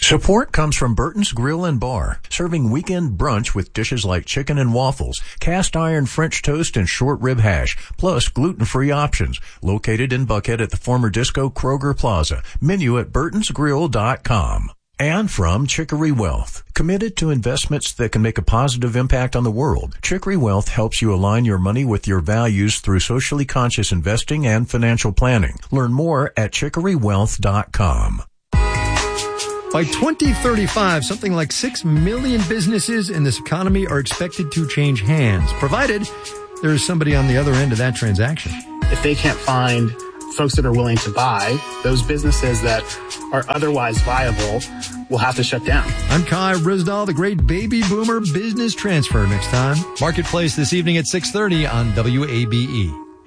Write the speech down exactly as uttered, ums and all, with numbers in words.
Support comes from Burton's Grill and Bar, serving weekend brunch with dishes like chicken and waffles, cast iron French toast, and short rib hash, plus gluten-free options. Located in Buckhead at the former Disco Kroger Plaza. Menu at burtons grill dot com. And from Chicory Wealth, committed to investments that can make a positive impact on the world. Chicory Wealth helps you align your money with your values through socially conscious investing and financial planning. Learn more at chicory wealth dot com. By twenty thirty-five, something like six million businesses in this economy are expected to change hands, provided there is somebody on the other end of that transaction. If they can't find folks that are willing to buy, those businesses that are otherwise viable will have to shut down. I'm Kai Rizdal, the great baby boomer business transfer. Next time, Marketplace this evening at six thirty on W A B E.